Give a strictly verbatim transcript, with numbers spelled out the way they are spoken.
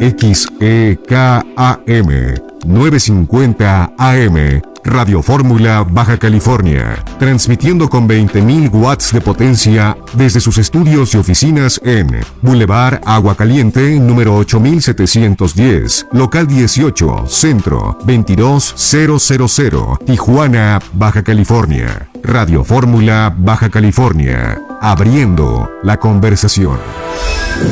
X E K A M novecientos cincuenta A M, Radio Fórmula Baja California, transmitiendo con veinte mil watts de potencia desde sus estudios y oficinas en Boulevard Agua Caliente, número ocho mil setecientos diez, local dieciocho, Centro, veintidós mil, Tijuana, Baja California. Radio Fórmula Baja California, abriendo la conversación.